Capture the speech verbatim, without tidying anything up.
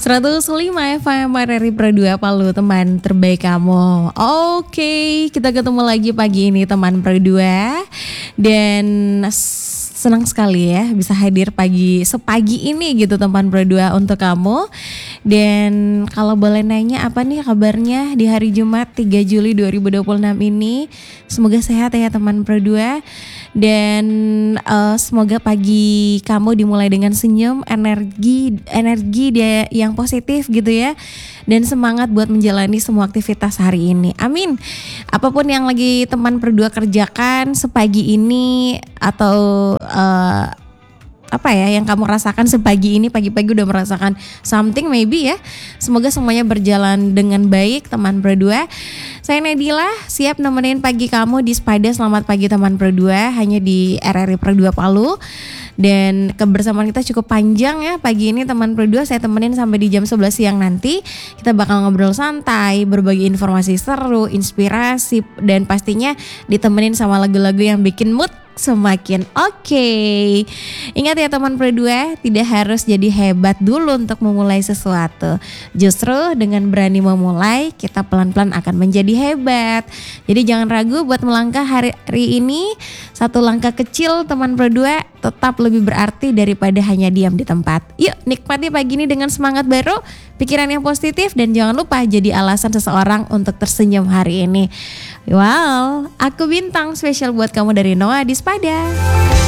seratus lima F M R R I Pro dua Palu, teman terbaik kamu. Oke, kita ketemu lagi pagi ini teman Pro dua. Dan senang sekali ya bisa hadir pagi sepagi ini gitu teman Pro dua untuk kamu. Dan kalau boleh nanya apa nih kabarnya di hari Jumat tiga Juli dua ribu dua puluh enam ini? Semoga sehat ya teman Pro dua. Dan uh, semoga pagi kamu dimulai dengan senyum, energi energi dia yang positif gitu ya. Dan semangat buat menjalani semua aktivitas hari ini. Amin. Apapun yang lagi teman Pro dua kerjakan sepagi ini atau uh, apa ya yang kamu rasakan sepagi ini, pagi-pagi udah merasakan something maybe ya. Semoga semuanya berjalan dengan baik teman Pro dua. Saya Nadila, siap nemenin pagi kamu di Spada. Selamat pagi teman Pro dua, hanya di R R I Pro dua Palu. Dan kebersamaan kita cukup panjang ya pagi ini teman Pro dua. Saya temenin sampai di jam sebelas siang nanti. Kita bakal ngobrol santai, berbagi informasi seru, inspirasi, dan pastinya ditemenin sama lagu-lagu yang bikin mood semakin oke. Okay. Ingat ya teman Pro dua, tidak harus jadi hebat dulu untuk memulai sesuatu. Justru dengan berani memulai, kita pelan-pelan akan menjadi hebat. Jadi jangan ragu buat melangkah hari, hari ini. Satu langkah kecil teman Pro dua tetap lebih berarti daripada hanya diam di tempat. Yuk nikmati pagi ini dengan semangat baru, pikiran yang positif, dan jangan lupa jadi alasan seseorang untuk tersenyum hari ini. Wow, aku Bintang spesial buat kamu dari Noah di Spada.